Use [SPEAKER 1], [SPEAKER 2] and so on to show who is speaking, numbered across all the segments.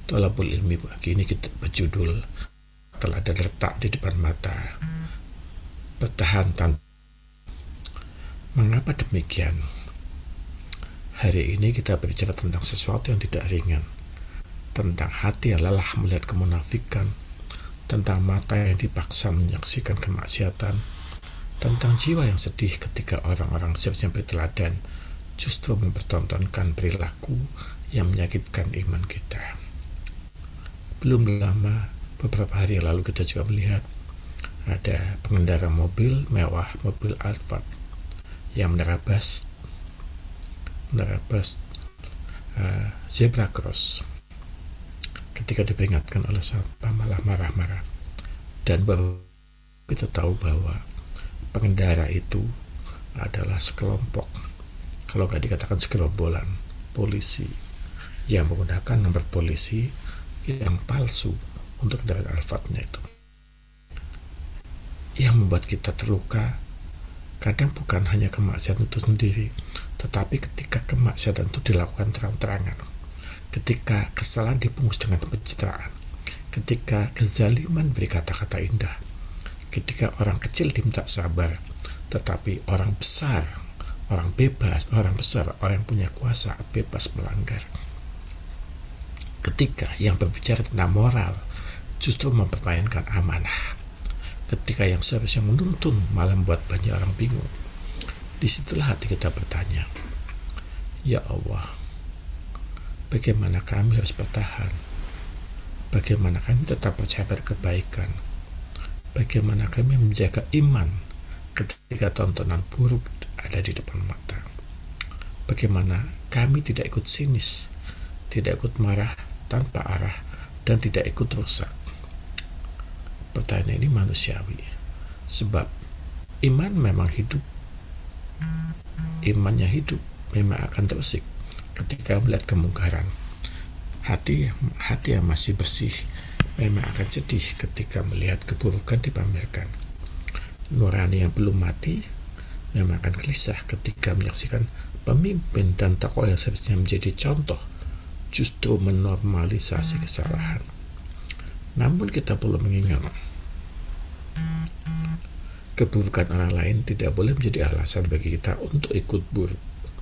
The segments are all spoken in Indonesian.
[SPEAKER 1] Thalabul ilmi pagi ini kita berjudul telah ada letak di depan mata. Bertahan tanpa. Mengapa demikian? Hari ini kita berbicara tentang sesuatu yang tidak ringan, tentang hati yang lelah melihat kemunafikan, tentang mata yang dipaksa menyaksikan kemaksiatan, tentang jiwa yang sedih ketika orang-orang seharusnya berteladan justru mempertontonkan perilaku yang menyakitkan iman kita. Belum lama, beberapa hari yang lalu kita juga melihat ada pengendara mobil mewah, mobil Alphard, yang menerabas zebra cross. Ketika diperingatkan oleh satpam malah marah-marah. Dan baru kita tahu bahwa pengendara itu adalah sekelompok, kalau nggak dikatakan segerombolan polisi yang menggunakan nomor polisi yang palsu untuk kendaraan Alphardnya itu. Yang membuat kita terluka kadang bukan hanya kemaksiatan itu sendiri, tetapi ketika kemaksiatan itu dilakukan terang-terangan, ketika kesalahan dibungkus dengan pencitraan, ketika kezaliman beri kata-kata indah, ketika orang kecil diminta sabar, tetapi orang besar, orang bebas, orang besar, orang yang punya kuasa bebas melanggar. Ketika yang berbicara tentang moral justru mempermainkan amanah, ketika yang seharusnya menuntun malah membuat banyak orang bingung. Disitulah hati kita bertanya, ya Allah, bagaimana kami harus bertahan? Bagaimana kami tetap percaya pada kebaikan? Bagaimana kami menjaga iman ketika tontonan buruk ada di depan mata? Bagaimana kami tidak ikut sinis, tidak ikut marah tanpa arah, dan tidak ikut rusak? Pertanyaan ini manusiawi, sebab iman memang hidup. Imannya hidup memang akan terusik ketika melihat kemungkaran. Hati yang masih bersih memang akan sedih ketika melihat keburukan dipamerkan. Nurani yang belum mati memang akan gelisah ketika menyaksikan pemimpin dan tokoh yang seharusnya menjadi contoh justru menormalisasi kesalahan. Namun kita perlu mengingat, keburukan orang lain tidak boleh menjadi alasan bagi kita untuk ikut buruk.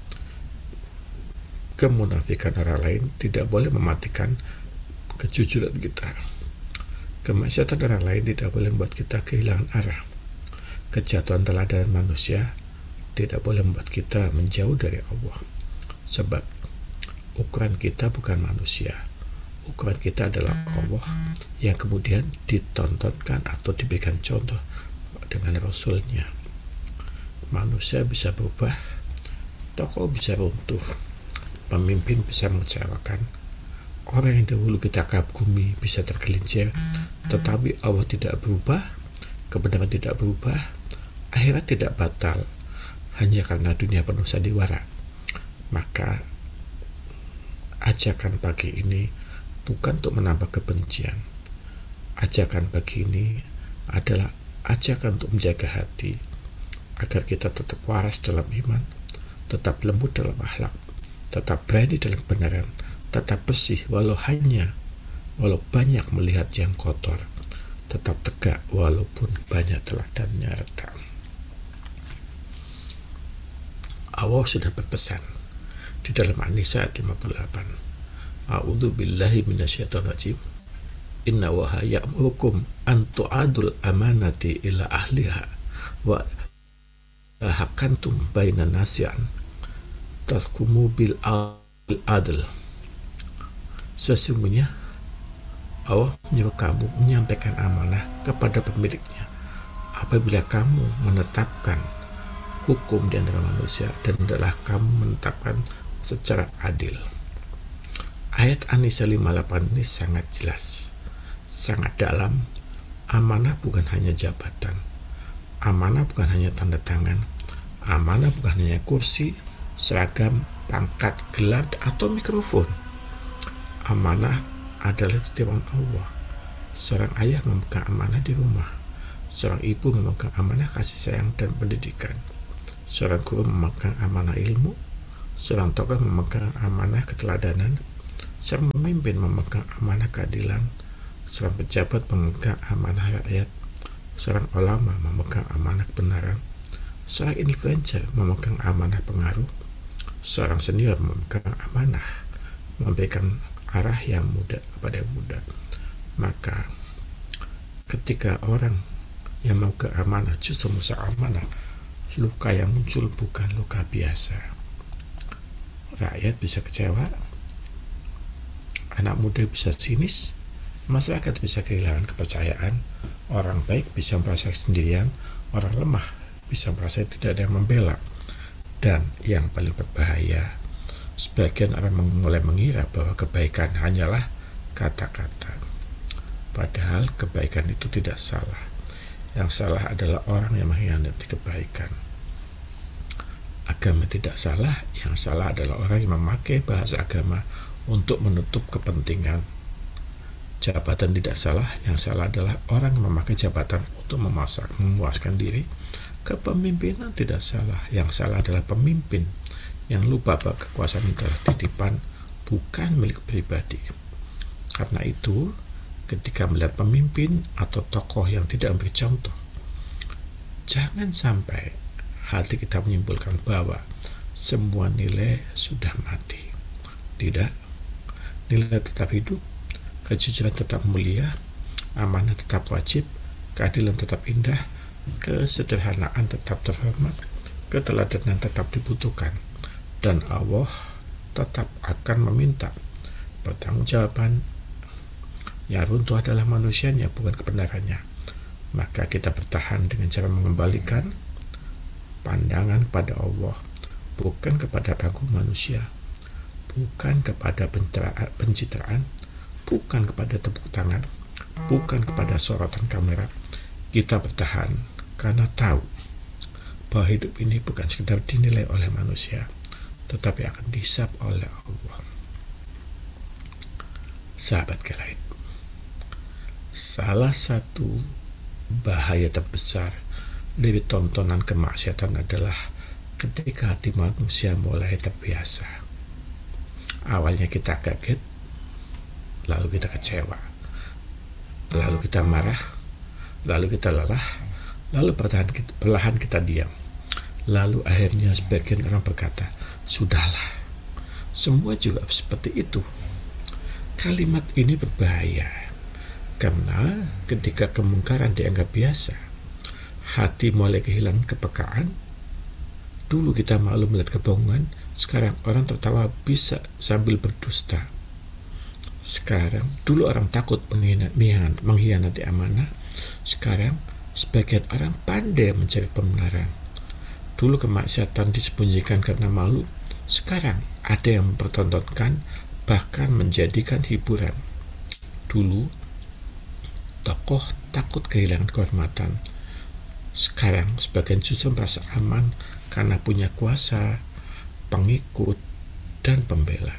[SPEAKER 1] Kemunafikan orang lain tidak boleh mematikan kejujuran kita. Kemaksiatan orang lain tidak boleh membuat kita kehilangan arah. Kejatuhan teladan manusia tidak boleh membuat kita menjauh dari Allah. Sebab ukuran kita bukan manusia. Ukuran kita adalah Allah yang kemudian ditontonkan atau diberikan contoh dengan Rasulnya. Manusia bisa berubah, tokoh bisa runtuh, pemimpin bisa mengecewakan, orang yang dahulu kita kagumi bisa tergelincir, tetapi Allah tidak berubah, kebenaran tidak berubah, akhirat tidak batal, hanya karena dunia penuh sandiwara. Maka ajakan pagi ini bukan untuk menambah kebencian. Ajakan pagi ini adalah ajakan untuk menjaga hati, agar kita tetap waras dalam iman, tetap lembut dalam akhlak, tetap berani dalam kebenaran, tetap bersih walau banyak melihat yang kotor, tetap tegak walaupun banyak teladannya retak. Allah sudah berpesan di dalam An-Nisa 58, A'udzu billahi minasyaitonir rajim. Inna wa ya'murukum an tu'adul amanati ila ahliha wa hakantum bainan nasi an taskumu bil adl. Sesungguhnya Allah menyuruh kamu menyampaikan amanah kepada pemiliknya apabila kamu menetapkan hukum di antara manusia dan adalah kamu menetapkan secara adil. Ayat An-Nisa 58 ini sangat jelas, sangat dalam. Amanah bukan hanya jabatan, amanah bukan hanya tanda tangan, amanah bukan hanya kursi, seragam, pangkat, gelar, atau mikrofon. Amanah adalah titipan Allah. Seorang ayah memegang amanah di rumah, seorang ibu memegang amanah kasih sayang dan pendidikan, seorang guru memegang amanah ilmu, seorang tokoh memegang amanah keteladanan, Seorang pemimpin memegang amanah keadilan, seorang pejabat memegang amanah rakyat, seorang ulama memegang amanah kebenaran, seorang influencer memegang amanah pengaruh, seorang senior memegang amanah memberikan arah yang muda kepada yang muda. Maka ketika orang yang memegang amanah justru merusak amanah, luka yang muncul bukan luka biasa. Rakyat bisa kecewa, anak muda bisa sinis, masyarakat bisa kehilangan kepercayaan, orang baik bisa merasa sendirian, orang lemah bisa merasa tidak ada yang membela. Dan yang paling berbahaya, sebagian orang mulai mengira bahwa kebaikan hanyalah kata-kata. Padahal kebaikan itu tidak salah. Yang salah adalah orang yang mengkhianati kebaikan. Agama tidak salah, yang salah adalah orang yang memakai bahasa agama untuk menutup kepentingan. Jabatan tidak salah, yang salah adalah orang yang memakai jabatan untuk memuaskan diri. Kepemimpinan tidak salah, yang salah adalah pemimpin yang lupa bahwa kekuasaan itu adalah titipan, bukan milik pribadi. Karena itu, ketika melihat pemimpin atau tokoh yang tidak memberi contoh, jangan sampai hati kita menyimpulkan bahwa semua nilai sudah mati. Tidak, nilai tetap hidup, kejujuran tetap mulia, amanah tetap wajib, keadilan tetap indah, kesederhanaan tetap terhormat, keteladanan tetap dibutuhkan, dan Allah tetap akan meminta pertanggungjawaban. Yang runtuh adalah manusianya, bukan kebenarannya. Maka kita bertahan dengan cara mengembalikan pandangan pada Allah, bukan kepada panggung manusia, bukan kepada pencitraan, bukan kepada tepuk tangan, bukan kepada sorotan kamera. Kita bertahan karena tahu bahwa hidup ini bukan sekedar dinilai oleh manusia, tetapi akan dihisab oleh Allah. Sahabat Kelaid, salah satu bahaya terbesar dari tontonan kemaksiatan adalah ketika hati manusia mulai terbiasa. Awalnya kita kaget, lalu kita kecewa, lalu kita marah, lalu kita lelah, lalu perlahan kita diam. Lalu akhirnya sebagian orang berkata, sudahlah, semua juga seperti itu. Kalimat ini berbahaya. Karena ketika kemungkaran dianggap biasa, hati mulai kehilangan kepekaan. Dulu kita malu melihat kebohongan, sekarang orang tertawa bisa sambil berdusta. Sekarang, dulu orang takut mengkhianati amanah, sekarang sebagian orang pandai mencari pembenaran. Dulu kemaksiatan disembunyikan karena malu, sekarang ada yang mempertontonkan, bahkan menjadikan hiburan. Dulu tokoh takut kehilangan kehormatan, sekarang sebagian justru merasa aman karena punya kuasa, pengikut, dan pembela.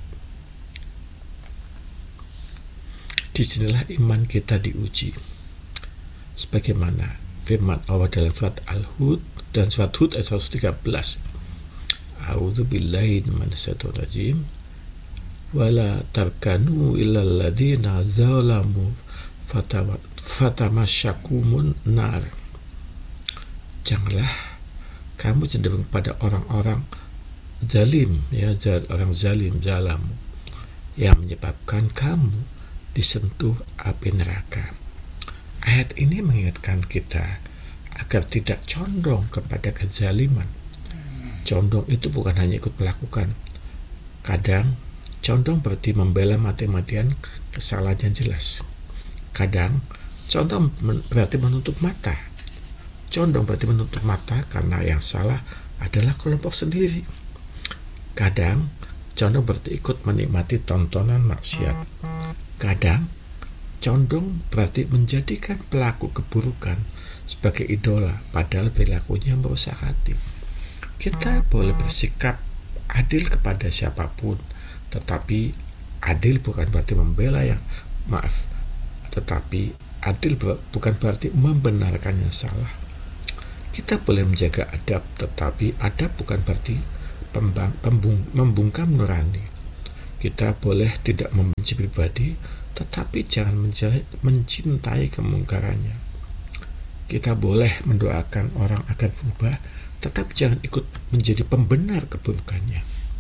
[SPEAKER 1] Disinilah iman kita diuji, sebagaimana firman Allah dalam surat Al-Hud dan surat Hud ayat 113. A'udzubillahi minasyaitonir rajim. Wala tarkanu illal ladzina zalamu fatamasyakumun nar. Janganlah kamu cenderung pada orang-orang zalim, orang zalim, zalamu, yang menyebabkan kamu disentuh api neraka. Ayat ini mengingatkan kita agar tidak condong kepada kezaliman. Condong itu bukan hanya ikut melakukan. Kadang condong berarti membela mati-matian kesalahan yang jelas. Kadang condong berarti menutup mata. Condong berarti menutup mata karena yang salah adalah kelompok sendiri. Kadang condong berarti ikut menikmati tontonan maksiat. Kadang condong berarti menjadikan pelaku keburukan sebagai idola, padahal perilakunya merusak hati. Kita boleh bersikap adil kepada siapapun, tetapi adil bukan berarti membela tetapi adil bukan berarti membenarkan yang salah. Kita boleh menjaga adab, tetapi adab bukan berarti membungkam nurani. Kita boleh tidak membenci pribadi, tetapi jangan mencintai kemungkarannya. Kita boleh mendoakan orang agar berubah, tetapi jangan ikut menjadi pembenar keburukannya.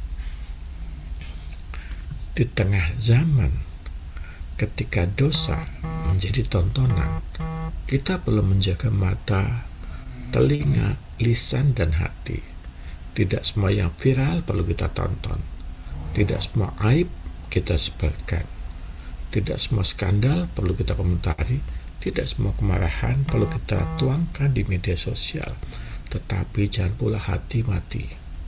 [SPEAKER 1] Di tengah zaman ketika dosa menjadi tontonan, kita perlu menjaga mata, telinga, lisan, dan hati. Tidak semua yang viral perlu kita tonton. Tidak semua aib kita sebarkan. Tidak semua skandal perlu kita komentari. Tidak semua kemarahan perlu kita tuangkan di media sosial. Tetapi jangan pula hati mati.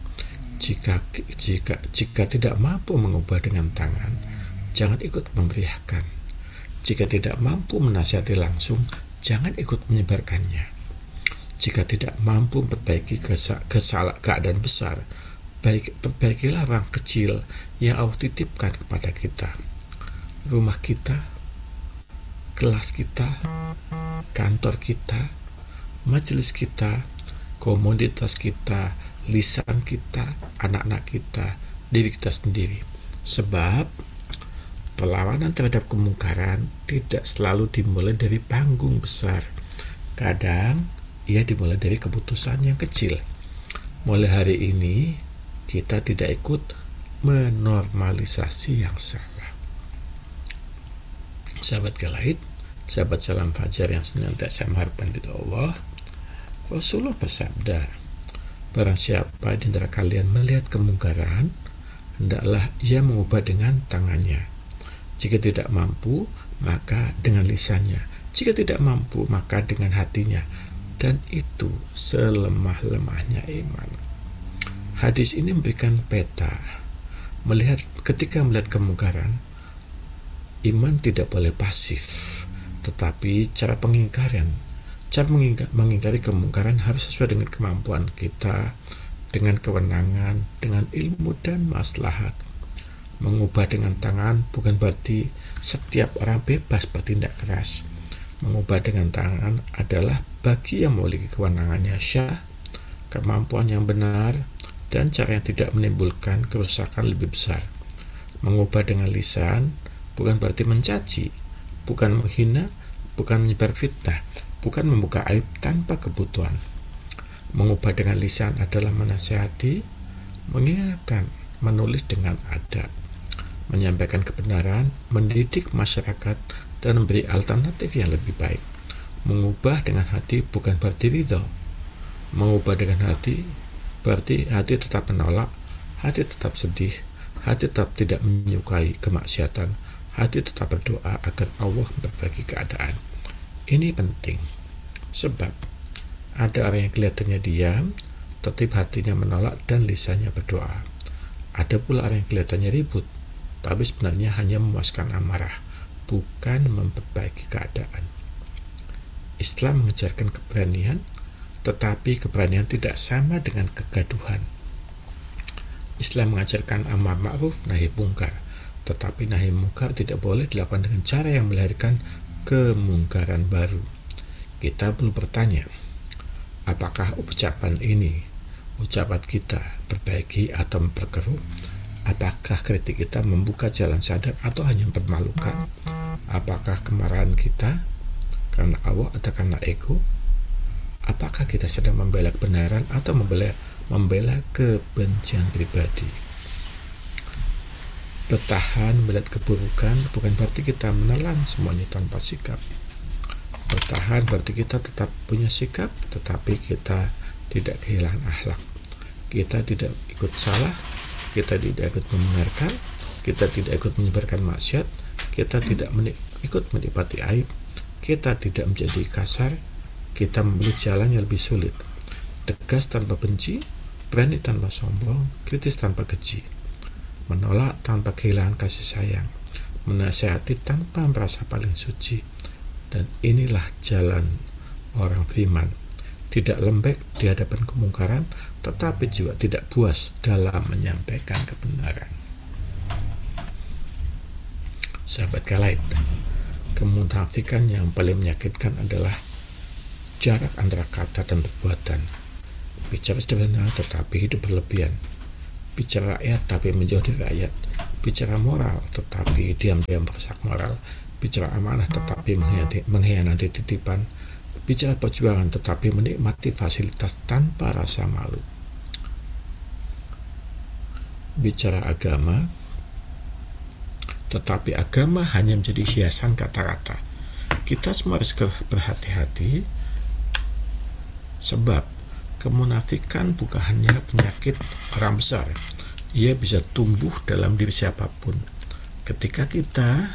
[SPEAKER 1] Jika tidak mampu mengubah dengan tangan, jangan ikut memeriahkan. Jika tidak mampu menasihati langsung, jangan ikut menyebarkannya. Jika tidak mampu memperbaiki keadaan besar, perbaikilah orang kecil yang Allah titipkan kepada kita. Rumah kita, kelas kita, kantor kita, majelis kita, komunitas kita, lisan kita, anak-anak kita, diri kita sendiri. Sebab perlawanan terhadap kemungkaran tidak selalu dimulai dari panggung besar. Kadang ia dimulai dari keputusan yang kecil. Mulai hari ini kita tidak ikut menormalisasi yang salah. Sahabat Galait, sahabat Salam Fajar yang senantiasa mengharapkan ridha Allah, Rasulullah bersabda, barang siapa di antara kalian melihat kemungkaran, hendaklah ia mengubah dengan tangannya. Jika tidak mampu, maka dengan lisannya. Jika tidak mampu, maka dengan hatinya. Dan itu selemah-lemahnya iman. Hadis ini memberikan peta. Ketika melihat kemungkaran, iman tidak boleh pasif, tetapi cara mengingkari kemungkaran harus sesuai dengan kemampuan kita, dengan kewenangan, dengan ilmu dan maslahat. Mengubah dengan tangan bukan berarti setiap orang bebas bertindak keras. Mengubah dengan tangan adalah bagi yang memiliki kewenangannya syah, kemampuan yang benar, dan cara yang tidak menimbulkan kerusakan lebih besar. Mengubah dengan lisan bukan berarti mencaci, bukan menghina, bukan menyebar fitnah, bukan membuka aib tanpa kebutuhan. Mengubah dengan lisan adalah menasihati, mengingatkan, menulis dengan adab, menyampaikan kebenaran, mendidik masyarakat, dan memberi alternatif yang lebih baik. Mengubah dengan hati bukan berarti ridho. Mengubah dengan hati berarti hati tetap menolak, hati tetap sedih, hati tetap tidak menyukai kemaksiatan, hati tetap berdoa agar Allah memperbaiki keadaan. Ini penting, sebab ada orang yang kelihatannya diam, tetapi hatinya menolak dan lisannya berdoa. Ada pula orang yang kelihatannya ribut, tapi sebenarnya hanya memuaskan amarah, bukan memperbaiki keadaan. Islam mengajarkan keberanian, tetapi keberanian tidak sama dengan kegaduhan. Islam mengajarkan amar ma'ruf nahi mungkar, tetapi nahi mungkar tidak boleh dilakukan dengan cara yang melahirkan kemungkaran baru. Kita perlu bertanya, apakah ucapan ini, ucapan kita perbaiki atau memperkeruh? Apakah kritik kita membuka jalan sadar atau hanya mempermalukan? Apakah kemarahan kita karena Allah atau karena ego? Apakah kita sedang membela kebenaran atau membela kebencian pribadi? Bertahan melihat keburukan bukan berarti kita menelan semuanya tanpa sikap. Bertahan berarti kita tetap punya sikap, tetapi kita tidak kehilangan akhlak. Kita tidak ikut salah, kita tidak ikut membenarkan, kita tidak ikut menyebarkan maksiat, kita tidak ikut menikmati aib, kita tidak menjadi kasar, kita memilih jalan yang lebih sulit, tegas tanpa benci, berani tanpa sombong, kritis tanpa keji, menolak tanpa kehilangan kasih sayang, menasihati tanpa merasa paling suci. Dan inilah jalan orang beriman, tidak lembek di hadapan kemungkaran, tetapi juga tidak puas dalam menyampaikan kebenaran. Sahabat Galait, kemunafikan yang paling menyakitkan adalah jarak antara kata dan perbuatan. Bicara sederhana tetapi hidup berlebihan. Bicara rakyat tapi menjauh dari rakyat. bicara moral tetapi diam-diam merusak moral, bicara amanah tetapi mengkhianati titipan, bicara perjuangan tetapi menikmati fasilitas tanpa rasa malu, bicara agama tetapi agama hanya menjadi hiasan kata-kata. Kita semua harus berhati-hati, sebab kemunafikan bukan hanya penyakit orang besar, ia bisa tumbuh dalam diri siapapun. Ketika kita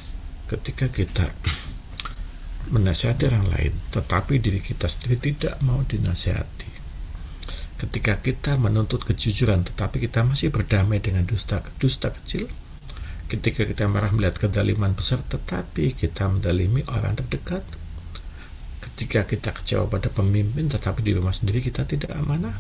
[SPEAKER 1] menasihati orang lain tetapi diri kita sendiri tidak mau dinasihati, ketika kita menuntut kejujuran tetapi kita masih berdamai dengan dusta kecil, ketika kita marah melihat kedaliman besar tetapi kita mendalimi orang terdekat, ketika kita kecewa pada pemimpin tetapi di rumah sendiri kita tidak amanah,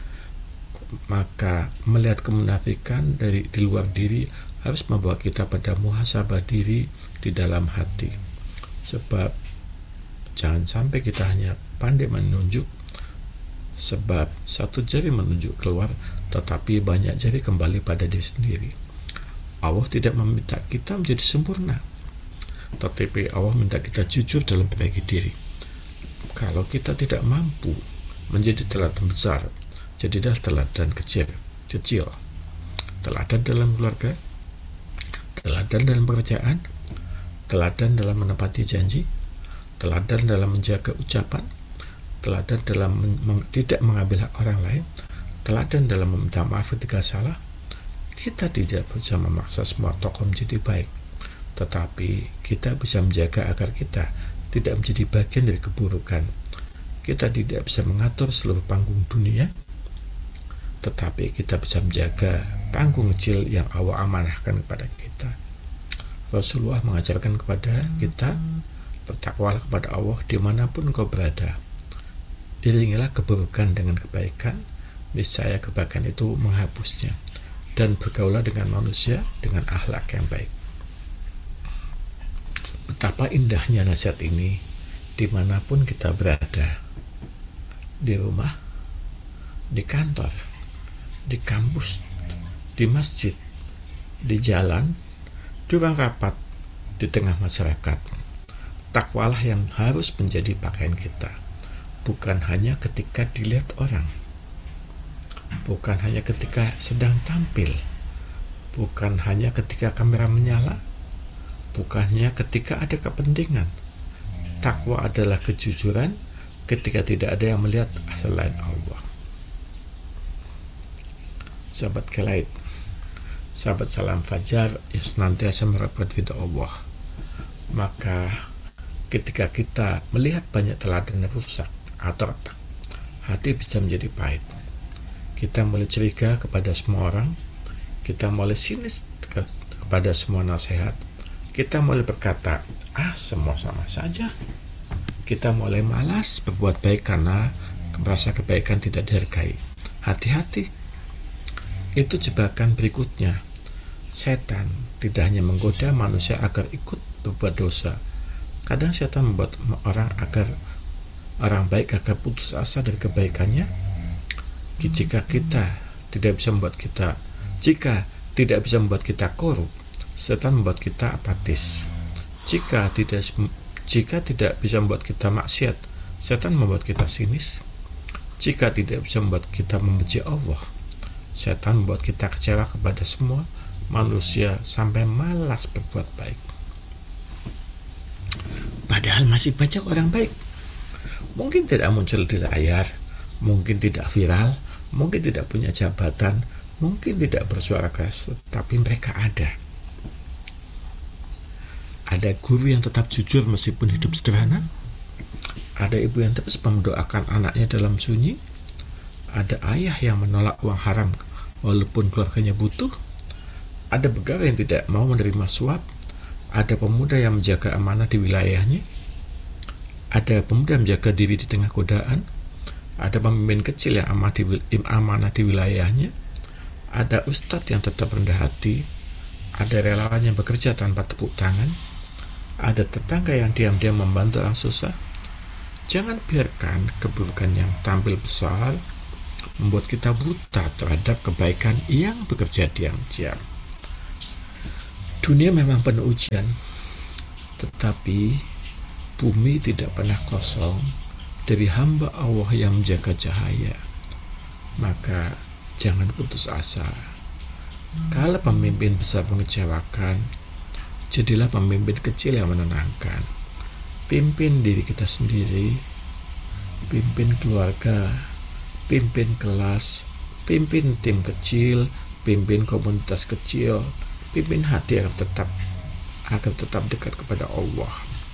[SPEAKER 1] maka melihat kemunafikan di luar diri harus membawa kita pada muhasabah diri di dalam hati. Sebab jangan sampai kita hanya pandai menunjuk, sebab satu jari menunjuk keluar tetapi banyak jari kembali pada diri sendiri. Allah tidak meminta kita menjadi sempurna, tetapi Allah minta kita jujur dalam berbagi diri. Kalau kita tidak mampu menjadi teladan besar, jadilah teladan kecil. Teladan dalam keluarga, teladan dalam pekerjaan, teladan dalam menepati janji, teladan dalam menjaga ucapan, teladan dalam tidak mengambil hak orang lain, teladan dalam meminta maaf ketika salah. Kita tidak bisa memaksa semua tokoh menjadi baik, tetapi kita bisa menjaga agar kita tidak menjadi bagian dari keburukan. Kita tidak bisa mengatur seluruh panggung dunia, tetapi kita bisa menjaga panggung kecil yang Allah amanahkan kepada kita. Rasulullah mengajarkan kepada kita, bertakwalah kepada Allah dimanapun kau berada. Iringilah keburukan dengan kebaikan, niscaya kebaikan itu menghapusnya. Dan bergaulah dengan manusia dengan akhlak yang baik. Betapa indahnya nasihat ini dimanapun kita berada, di rumah, di kantor, di kampus, di masjid, di jalan, di ruang rapat, di tengah masyarakat. Takwalah yang harus menjadi pakaian kita, bukan hanya ketika dilihat orang, bukan hanya ketika sedang tampil, bukan hanya ketika kamera menyala, bukan hanya ketika ada kepentingan. Takwa adalah kejujuran ketika tidak ada yang melihat selain Allah. Sahabat Kelaid, sahabat Salam Fajar yang senantiasa merapat ridha Allah, maka ketika kita melihat banyak teladan yang rusak atau retak, hati bisa menjadi pahit. Kita mulai curiga kepada semua orang, kita mulai sinis kepada semua nasihat, kita mulai berkata, semua sama saja. Kita mulai malas berbuat baik karena merasa kebaikan tidak dihargai. Hati-hati, itu jebakan berikutnya. Setan tidak hanya menggoda manusia agar ikut berbuat dosa. Kadang setan membuat orang baik agar putus asa dari kebaikannya. Jika tidak bisa membuat kita korup, setan membuat kita apatis. Jika tidak bisa membuat kita maksiat, setan membuat kita sinis. Jika tidak bisa membuat kita membenci Allah, setan membuat kita kecewa kepada semua manusia sampai malas berbuat baik. Padahal masih banyak orang baik. Mungkin tidak muncul di layar, mungkin tidak viral, mungkin tidak punya jabatan, mungkin tidak bersuara keras, tapi mereka ada. Ada guru yang tetap jujur meskipun hidup sederhana. Ada ibu yang terus mendoakan anaknya dalam sunyi. Ada ayah yang menolak uang haram walaupun keluarganya butuh. Ada pegawai yang tidak mau menerima suap. Ada pemuda yang menjaga amanah di wilayahnya. Ada pemuda yang menjaga diri di tengah godaan. Ada pemimpin kecil yang amanah di wilayahnya. Ada ustadz yang tetap rendah hati. Ada relawan yang bekerja tanpa tepuk tangan. Ada tetangga yang diam-diam membantu orang susah. Jangan biarkan keburukan yang tampil besar membuat kita buta terhadap kebaikan yang bekerja diam-diam. Dunia memang penuh ujian, tetapi bumi tidak pernah kosong dari hamba Allah yang menjaga cahaya. Maka jangan putus asa. Kalau pemimpin besar mengecewakan, jadilah pemimpin kecil yang menenangkan. Pimpin diri kita sendiri, pimpin keluarga, pimpin kelas, pimpin tim kecil, pimpin komunitas kecil, pimpin hati agar tetap dekat kepada Allah.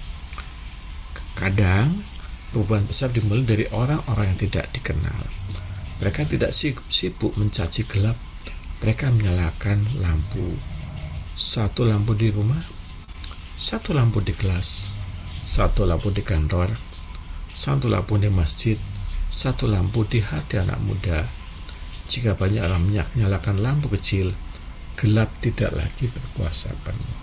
[SPEAKER 1] Kadang perubahan besar dimulai dari orang-orang yang tidak dikenal. Mereka tidak sibuk mencaci gelap. Mereka menyalakan lampu. Satu lampu di rumah, satu lampu di kelas, satu lampu di kantor, satu lampu di masjid, satu lampu di hati anak muda. Jika banyak orang menyalakan lampu kecil, gelap tidak lagi berkuasa penuh.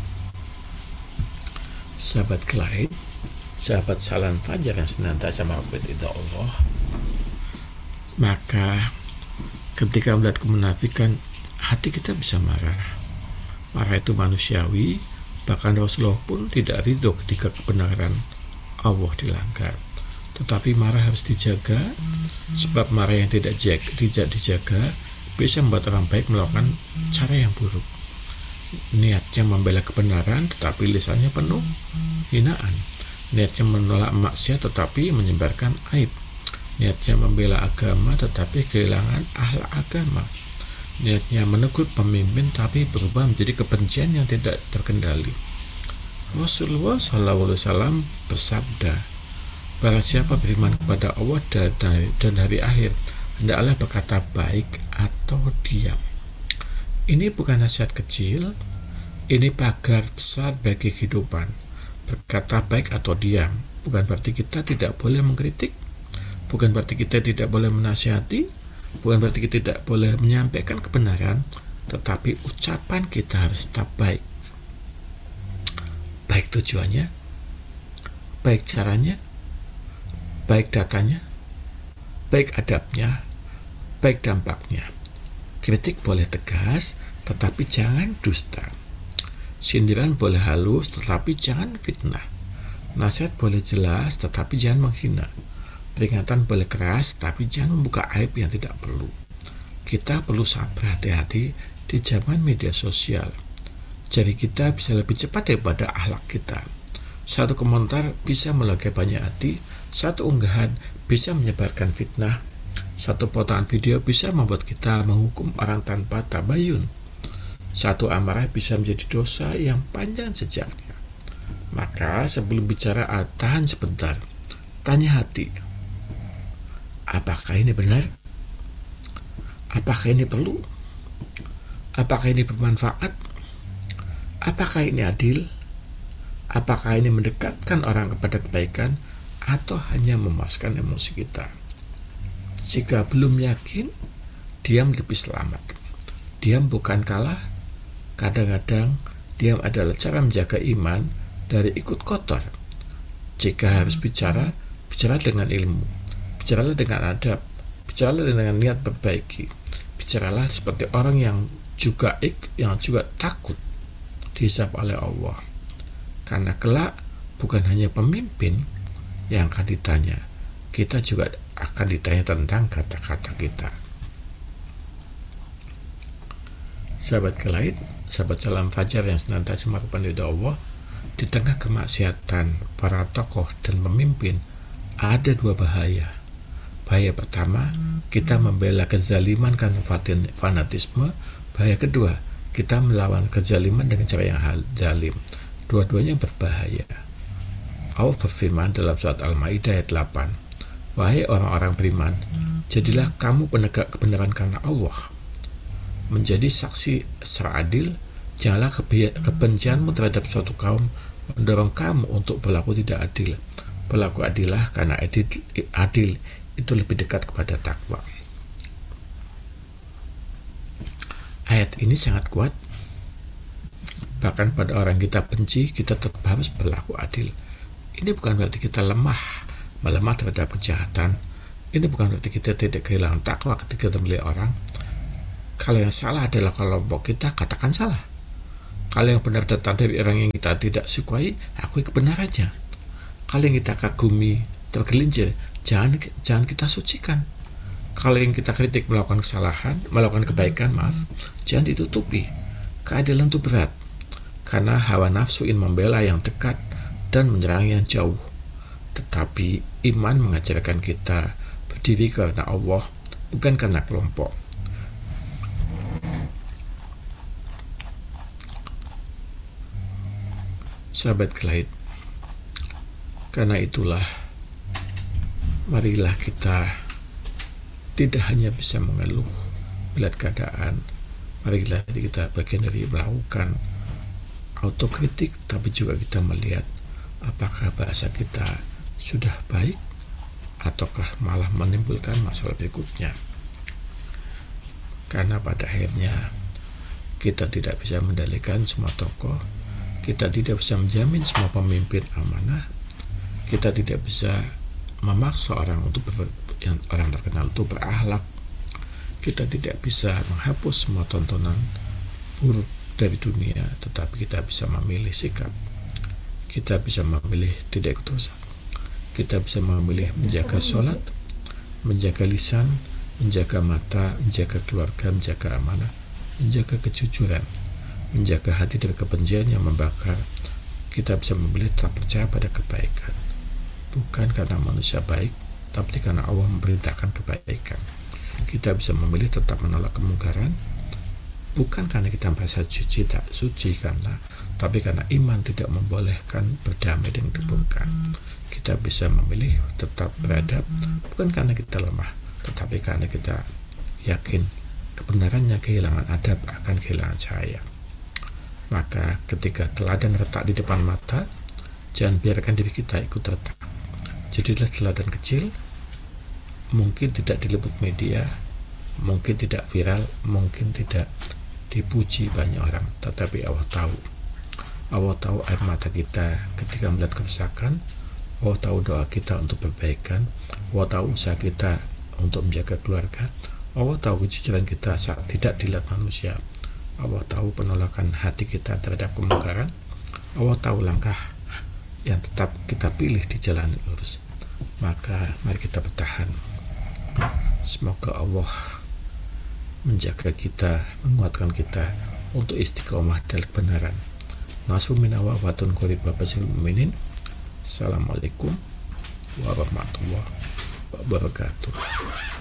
[SPEAKER 1] Sahabat Kelaid, sahabat Salam Fajar yang senantiasa mengabdi Allah, maka ketika melihat kemunafikan, hati kita bisa marah. Marah itu manusiawi, bahkan Rasulullah pun tidak ridho ketika kebenaran Allah dilanggar. Tetapi marah harus dijaga, sebab marah yang tidak dijaga bisa membuat orang baik melakukan cara yang buruk. Niatnya membela kebenaran, tetapi lisannya penuh hinaan. Niatnya menolak maksiat, tetapi menyebarkan aib. Niatnya membela agama, tetapi kehilangan akhlak agama. Niatnya menegur pemimpin, tapi berubah menjadi kebencian yang tidak terkendali. Rasulullah SAW bersabda, barang siapa beriman kepada Allah dan hari akhir, hendaklah berkata baik atau diam. Ini bukan nasihat kecil, ini pagar besar bagi kehidupan. Berkata baik atau diam bukan berarti kita tidak boleh mengkritik, bukan berarti kita tidak boleh menasihati, bukan berarti kita tidak boleh menyampaikan kebenaran, tetapi ucapan kita harus tetap baik. Baik tujuannya, baik caranya, baik datanya, baik adabnya, baik dampaknya. Kritik boleh tegas, tetapi jangan dusta. Sindiran boleh halus, tetapi jangan fitnah. Nasihat boleh jelas, tetapi jangan menghina. Peringatan boleh keras, tapi jangan membuka aib yang tidak perlu. Kita perlu sangat berhati-hati di zaman media sosial. Jari kita bisa lebih cepat daripada akhlak kita. Satu komentar bisa melukai banyak hati, satu unggahan bisa menyebarkan fitnah, satu potongan video bisa membuat kita menghukum orang tanpa tabayun. Satu amarah bisa menjadi dosa yang panjang sejarahnya. Maka sebelum bicara, tahan sebentar. Tanya hati. Apakah ini benar? Apakah ini perlu? Apakah ini bermanfaat? Apakah ini adil? Apakah ini mendekatkan orang kepada kebaikan atau hanya memuaskan emosi kita? Jika belum yakin, diam lebih selamat. Diam bukan kalah. Kadang-kadang diam adalah cara menjaga iman dari ikut kotor. Jika harus bicara, bicara dengan ilmu, bicaralah dengan adab, bicaralah dengan niat perbaiki, bicaralah seperti orang yang juga takut dihisab oleh Allah. Karena kelak bukan hanya pemimpin yang akan ditanya, kita juga akan ditanya tentang kata-kata kita. Sahabat Kelaid, sahabat Salam Fajar yang senantiasa melakukan ridha Allah, di tengah kemaksiatan para tokoh dan pemimpin ada dua bahaya. Bahaya pertama, kita membela kezaliman karena fanatisme. Bahaya kedua, kita melawan kezaliman dengan cara yang zalim. Dua-duanya berbahaya. Allah berfirman dalam surat Al-Maidah ayat 8, wahai orang-orang beriman, jadilah kamu penegak kebenaran karena Allah. Menjadi saksi secara adil, janganlah kebencianmu terhadap suatu kaum mendorong kamu untuk berlaku tidak adil. Berlaku adillah, karena adil itu lebih dekat kepada takwa. Ayat ini sangat kuat. Bahkan pada orang kita benci, kita tetap harus berlaku adil. Ini bukan berarti kita melemah terhadap kejahatan. Ini bukan berarti kita tidak kehilangan takwa ketika kita melihat orang. Kalau yang salah adalah kelompok kita, katakan salah. Kalau yang benar datang dari orang yang kita tidak sukai, akui kebenarannya. Kalau yang kita kagumi, tergelincir, jangan kita sucikan. Kalau yang kita kritik melakukan kesalahan, melakukan kebaikan, jangan ditutupi. Keadilan itu berat, karena hawa nafsu ingin membela yang dekat dan menyerang yang jauh. Tetapi iman mengajarkan kita berdiri karena Allah, bukan karena kelompok. Sahabat Kelaid, karena itulah marilah kita tidak hanya bisa mengeluh melihat keadaan, marilah kita bagian dari melakukan autokritik, tapi juga kita melihat apakah bahasa kita sudah baik ataukah malah menimbulkan masalah berikutnya. Karena pada akhirnya kita tidak bisa mengendalikan semua tokoh, kita tidak bisa menjamin semua pemimpin amanah, kita tidak bisa memaksa orang orang terkenal untuk berakhlak, kita tidak bisa menghapus semua tontonan buruk dari dunia, tetapi kita bisa memilih sikap, kita bisa memilih tidak ikut dosa, kita bisa memilih menjaga sholat, menjaga lisan, menjaga mata, menjaga keluarga, menjaga amanah, menjaga kejujuran, menjaga hati dari kebencian yang membakar. Kita bisa memilih tetap percaya pada kebaikan, bukan karena manusia baik, tapi karena Allah memerintahkan kebaikan. Kita bisa memilih tetap menolak kemungkaran, bukan karena kita merasa tak suci, tapi karena iman tidak membolehkan berdamai dengan keburukan. Kita bisa memilih tetap beradab, bukan karena kita lemah, tetapi karena kita yakin kebenarannya kehilangan adab akan kehilangan cahaya. Maka ketika teladan retak di depan mata, jangan biarkan diri kita ikut retak. Jadilah teladan kecil, mungkin tidak diliput media, mungkin tidak viral, mungkin tidak dipuji banyak orang, tetapi Allah tahu. Allah tahu air mata kita ketika melihat kerusakan, Allah tahu doa kita untuk perbaikan, Allah tahu usaha kita untuk menjaga keluarga, Allah tahu kejujuran kita saat tidak dilihat manusia, Allah tahu penolakan hati kita terhadap kemungkaran, Allah tahu langkah yang tetap kita pilih di jalan lurus. Maka mari kita bertahan. Semoga Allah menjaga kita, menguatkan kita untuk istiqomah dalam kebenaran. Nasrul minallah wa tun qarib basil mu'minin. Assalamualaikum warahmatullahi wabarakatuh.